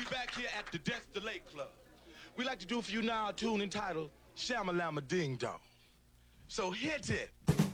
back here at the Destilate Club. We like to do for you now a tune entitled Shamalama Ding Dong. So hit it.